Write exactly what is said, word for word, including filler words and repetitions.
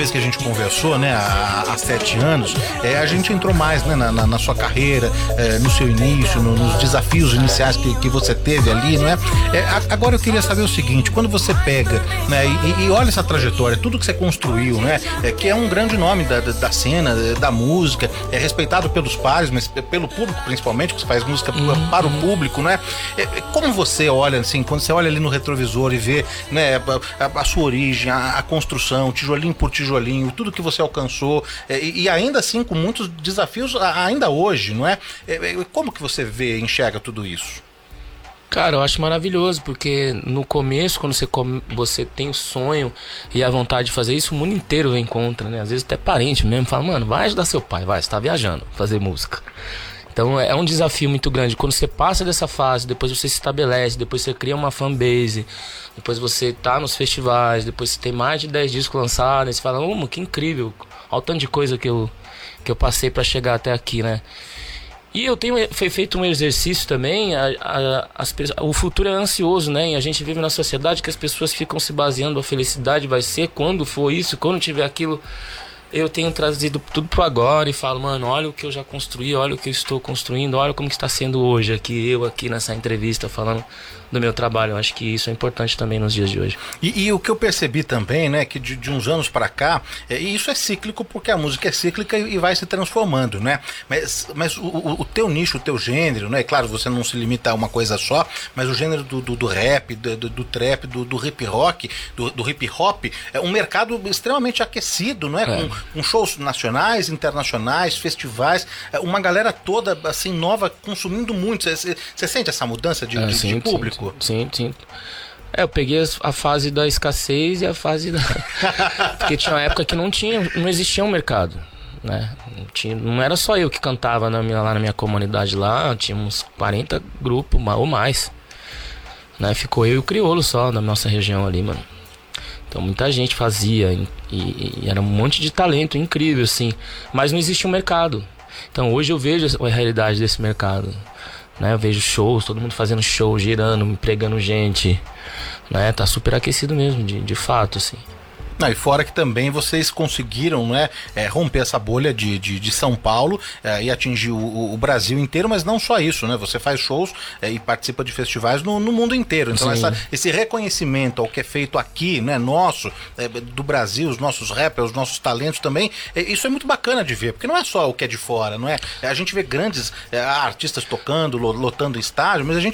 vez que a gente conversou, né, há, há sete anos, é, a gente entrou mais, né, na, na, na sua carreira, é, no seu início, no, nos desafios iniciais que, que você teve ali, não é? é? Agora eu queria saber o seguinte, quando você pega, né, e, e olha essa trajetória, tudo que você construiu, né, é, que é um grande nome da, da, da cena, da música, é respeitado pelos pares, mas pelo público principalmente, que você faz música uhum. para o público, né? É, como você olha, assim, quando você olha ali no retrovisor e vê, né, a, a, a sua origem, a, a construção, tijolinho por tijolinho, tudo que você alcançou, é, e, e ainda assim com muitos desafios ainda hoje, não é? é? Como que você vê, enxerga tudo isso? Cara, eu acho maravilhoso, porque no começo, quando você, come, você tem o sonho e a vontade de fazer isso, o mundo inteiro vem contra, né? Às vezes até parente mesmo fala, mano, vai ajudar seu pai, vai, você tá viajando, fazer música. Então é um desafio muito grande. Quando você passa dessa fase, depois você se estabelece, depois você cria uma fanbase, depois você tá nos festivais, depois você tem mais de dez discos lançados, você fala, oh, que incrível, olha o tanto de coisa que eu, que eu passei pra chegar até aqui, né? E eu tenho feito um exercício também, a, a, as, o futuro é ansioso, né? E a gente vive na sociedade que as pessoas ficam se baseando, a felicidade vai ser quando for isso, quando tiver aquilo. Eu tenho trazido tudo pro agora e falo, mano, olha o que eu já construí, olha o que eu estou construindo, olha como que está sendo hoje aqui, eu aqui nessa entrevista falando do meu trabalho. Eu acho que isso é importante também nos dias de hoje. E, e o que eu percebi também, né, que de, de uns anos para cá, é, e isso é cíclico porque a música é cíclica e, e vai se transformando, né? Mas, mas o, o, o teu nicho, o teu gênero, né? Claro, você não se limita a uma coisa só, mas o gênero do, do, do rap, do, do, do trap, do, do hip rock, do, do hip hop, é um mercado extremamente aquecido, não é? É. Com, com shows nacionais, internacionais, festivais, uma galera toda assim nova consumindo muito. Você sente essa mudança de, é, de, sim, de público? Sim, sim. É, eu peguei a fase da escassez e a fase da... Porque tinha uma época que não tinha, não existia um mercado, né? Não, tinha, não era só eu que cantava na minha, lá na minha comunidade lá, tinha uns quarenta grupos ou mais, né? Ficou eu e o Criolo só na nossa região ali, mano. Então muita gente fazia e, e, e era um monte de talento incrível, assim. Mas não existia um mercado. Então hoje eu vejo a realidade desse mercado, né? Eu vejo shows, todo mundo fazendo show, girando, empregando gente, né? Tá super aquecido mesmo, de, de fato, assim. Não, e fora que também vocês conseguiram, né, é, romper essa bolha de, de, de São Paulo é, e atingir o, o Brasil inteiro, mas não só isso, né? Você faz shows é, e participa de festivais no, no mundo inteiro. Então essa, esse reconhecimento ao que é feito aqui, né, nosso, é, do Brasil, os nossos rappers, os nossos talentos também, é, isso é muito bacana de ver, porque não é só o que é de fora, não é? A gente vê grandes é, artistas tocando, lotando estádio, mas a gente